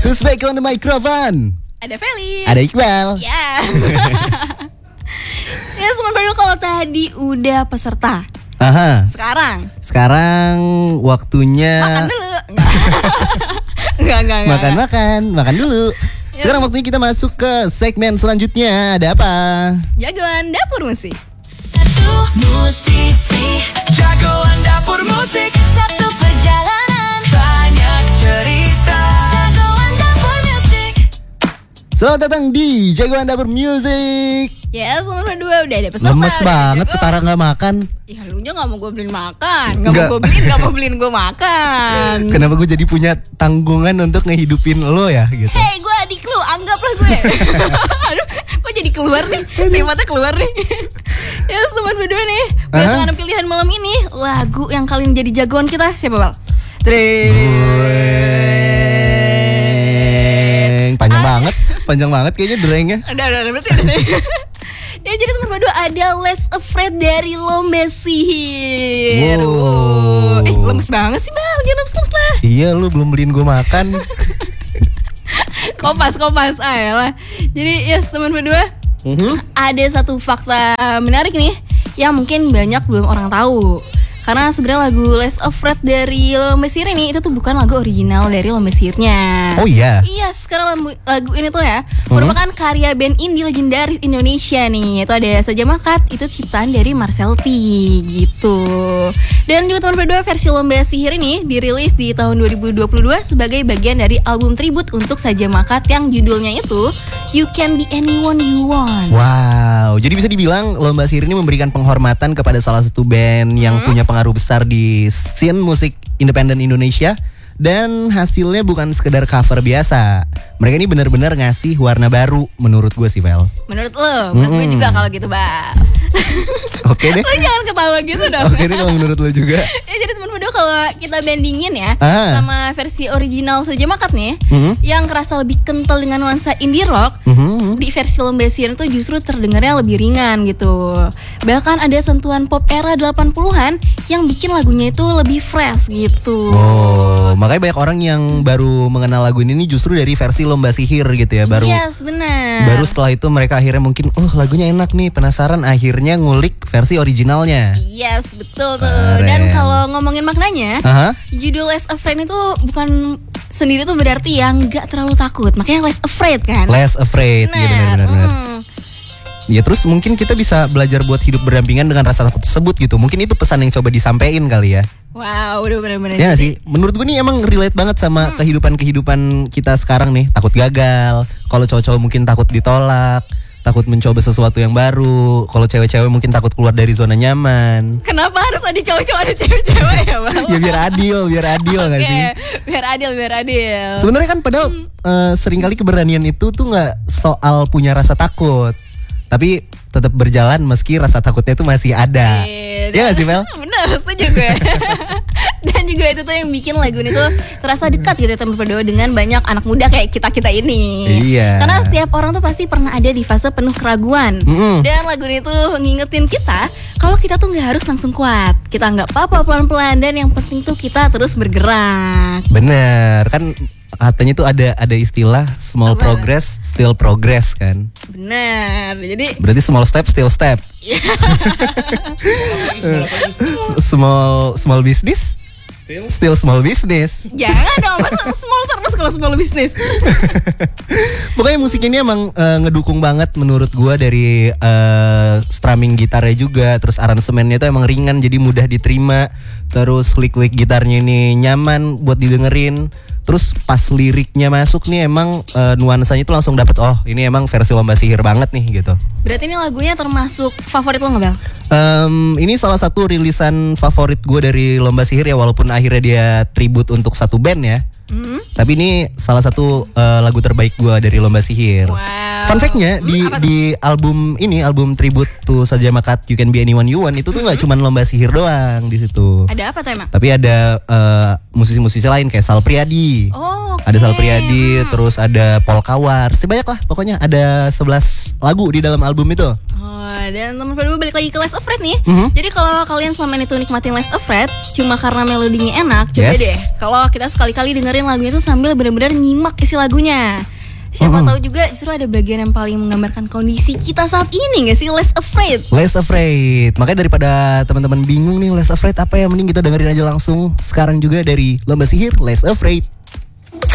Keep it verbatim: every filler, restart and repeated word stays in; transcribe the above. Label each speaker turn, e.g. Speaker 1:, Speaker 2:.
Speaker 1: Who's back on the microphone?
Speaker 2: Ada Feli.
Speaker 1: Ada Iqbal.
Speaker 2: Ya. Ya teman baru, kalau tadi udah peserta.
Speaker 1: Aha.
Speaker 2: Sekarang.
Speaker 1: Sekarang waktunya
Speaker 2: Makan dulu. Enggak, enggak, enggak.
Speaker 1: Makan, makan, makan dulu.
Speaker 2: Ya.
Speaker 1: Sekarang waktunya kita masuk ke segmen selanjutnya. Ada apa?
Speaker 2: Jagoan dapur musik.
Speaker 3: Satu musisi, jagoan dapur musik. Satu perjalanan, banyak cerita. Jagoan dapur musik.
Speaker 1: Selamat datang di Jagoan Dapur Music.
Speaker 2: Ya, nomor dua udah ada peserta.
Speaker 1: Lemes banget,
Speaker 2: Jago.
Speaker 1: ketara gak makan.
Speaker 2: Ya lu nya gak mau gue beliin makan. Gak
Speaker 1: Nggak.
Speaker 2: mau gue beliin, gak mau beliin gue makan.
Speaker 1: Kenapa gue jadi punya tanggungan untuk ngehidupin lo ya gitu.
Speaker 2: Hei, gue adik lu, anggaplah gue. Aduh, kok jadi keluar nih, sifatnya keluar nih. Ya, teman berdua nih, berdasarkan pilihan malam ini, lagu yang kalian jadi jagoan kita siapa, Bal?
Speaker 1: Dreng. Panjang banget, panjang banget kayaknya drengnya.
Speaker 2: Udah, udah, udah, berarti udah. Ya, jadi teman berdua ada Less Afraid dari Lomba Sihir.
Speaker 1: Wow.
Speaker 2: Eh, lemes banget sih, Bal, jangan lemes-lemes lah.
Speaker 1: Iya, lu belum beliin gue makan.
Speaker 2: Kopas, kopas, ayolah. Jadi, ya, teman berdua,
Speaker 1: Mhm.
Speaker 2: ada satu fakta menarik nih yang mungkin banyak belum orang tahu. Karena sebenarnya lagu Less Afraid dari Lomba Sihir ini itu tuh bukan lagu original dari Lomba Sihirnya.
Speaker 1: Oh iya.
Speaker 2: Iya, sekarang lagu, lagu ini tuh ya merupakan karya band indie legendaris Indonesia nih. Itu ada Saja Makat, itu ciptaan dari Marcel T gitu. Dan juga teman berdua, versi Lomba Sihir ini dirilis di tahun dua ribu dua puluh dua sebagai bagian dari album tribute untuk Saja Makat yang judulnya itu You Can Be Anyone You Want.
Speaker 1: Wow, jadi bisa dibilang Lomba Sihir ini memberikan penghormatan kepada salah satu band yang
Speaker 2: Hmm.
Speaker 1: punya pengaruh besar di scene musik independen Indonesia. Dan hasilnya bukan sekedar cover biasa. Mereka ini benar-benar ngasih warna baru menurut gue sih, Vel.
Speaker 2: Menurut lo, menurut gue
Speaker 1: Mm-mm.
Speaker 2: juga kalau gitu, Bang.
Speaker 1: Oke deh.
Speaker 2: Lo jangan ketawa gitu dong.
Speaker 1: Oke deh kalau menurut lo juga.
Speaker 2: Ya, jadi teman berdua, kalau kita bandingin ya
Speaker 1: Ah.
Speaker 2: sama versi original Saja Makat nih,
Speaker 1: Mhm.
Speaker 2: yang kerasa lebih kental dengan nuansa indie rock,
Speaker 1: Mhm.
Speaker 2: di versi Lomba Sihir itu justru terdengarnya lebih ringan gitu. Bahkan ada sentuhan pop era delapan puluhan yang bikin lagunya itu lebih fresh gitu.
Speaker 1: Oh, makanya banyak orang yang baru mengenal lagu ini justru dari versi Lomba Sihir gitu ya. Baru
Speaker 2: Yes, benar.
Speaker 1: baru setelah itu mereka akhirnya mungkin, oh lagunya enak nih, penasaran, akhirnya ngulik versi originalnya.
Speaker 2: Yes, betul tuh.
Speaker 1: Keren.
Speaker 2: Dan kalau ngomongin maknanya,
Speaker 1: Aha.
Speaker 2: judul Less Afraid itu bukan sendiri tuh berarti yang gak terlalu takut. Makanya Less Afraid kan.
Speaker 1: Less Afraid, ya benar-benar. benar.
Speaker 2: mm.
Speaker 1: Ya terus mungkin kita bisa belajar buat hidup berdampingan dengan rasa takut tersebut gitu. Mungkin itu pesan yang coba disampaikan kali ya.
Speaker 2: Wow, udah bener-bener.
Speaker 1: Ya nggak sih, menurut gue nih emang relate banget sama kehidupan-kehidupan kita sekarang nih. Takut gagal, kalau cowok-cowok mungkin takut ditolak, takut mencoba sesuatu yang baru. Kalau cewek-cewek mungkin takut keluar dari zona nyaman.
Speaker 2: Kenapa harus ada cowok-cowok ada cewek-cewek ya, Bang?
Speaker 1: Ya biar adil, biar adil nggak
Speaker 2: Oke,
Speaker 1: sih?
Speaker 2: biar adil, biar adil.
Speaker 1: Sebenarnya kan padahal eh, seringkali keberanian itu tuh nggak soal punya rasa takut, tapi tetap berjalan meski rasa takutnya itu masih ada.
Speaker 2: Iya,
Speaker 1: Iya nggak sih, Mel?
Speaker 2: Bener, setuju gue. Dan juga itu tuh yang bikin lagu ini tuh terasa dekat gitu ya, teman berdua, dengan banyak anak muda kayak kita-kita ini.
Speaker 1: Iya.
Speaker 2: Karena setiap orang tuh pasti pernah ada di fase penuh keraguan.
Speaker 1: Mm-mm.
Speaker 2: Dan lagu ini tuh ngingetin kita kalau kita tuh nggak harus langsung kuat. Kita nggak apa-apa, pelan-pelan, dan yang penting tuh kita terus bergerak.
Speaker 1: Bener, kan katanya tuh ada ada istilah small
Speaker 2: Apa?
Speaker 1: progress still progress kan.
Speaker 2: Bener. Jadi
Speaker 1: Berarti small step still step. S- small small business still still small business.
Speaker 2: jangan dong, masa small terus kalau small business.
Speaker 1: Pokoknya musik ini emang eh, ngedukung banget menurut gua dari eh, strumming gitarnya juga, terus aransemennya tuh emang ringan jadi mudah diterima, terus klik-klik gitarnya ini nyaman buat didengerin. Terus pas liriknya masuk nih emang eh, nuansanya tuh langsung dapet, oh ini emang versi Lomba Sihir banget nih gitu.
Speaker 2: Berarti ini lagunya termasuk favorit lo nggak, Bel?
Speaker 1: Em, ini salah satu rilisan favorit gue dari Lomba Sihir ya, walaupun akhirnya dia tribute untuk satu band ya.
Speaker 2: Hmm?
Speaker 1: Tapi ini salah satu eh, lagu terbaik gue dari Lomba Sihir.
Speaker 2: Wow.
Speaker 1: Fun fact-nya di
Speaker 2: Hmm, apa tuh?
Speaker 1: di album ini, album tribute to Saja Makat You Can Be Anyone You Want, itu tuh nggak cuman Lomba Sihir doang di situ.
Speaker 2: Ada apa tuh emang?
Speaker 1: Tapi ada eh, musisi-musisi lain kayak Sal Priadi.
Speaker 2: Oh, oke.
Speaker 1: Ada Sal Priadi,
Speaker 2: Hmm.
Speaker 1: terus ada Paul Kawar. Banyak lah pokoknya, ada sebelas lagu di dalam album itu.
Speaker 2: Oh, dan teman berdua balik lagi ke Less Afraid nih.
Speaker 1: Mhm.
Speaker 2: Jadi kalau kalian selama ini tuh nikmatin Less Afraid cuma karena melodinya enak, coba
Speaker 1: Yes.
Speaker 2: deh kalau kita sekali-kali dengerin lagunya tuh sambil benar-benar nyimak isi lagunya. Siapa
Speaker 1: Mhm.
Speaker 2: tahu juga justru ada bagian yang paling menggambarkan kondisi kita saat ini gak sih? Less Afraid.
Speaker 1: Less Afraid. Makanya daripada teman-teman bingung nih Less Afraid apa ya, mending kita dengerin aja langsung sekarang juga dari Lomba Sihir Less Afraid.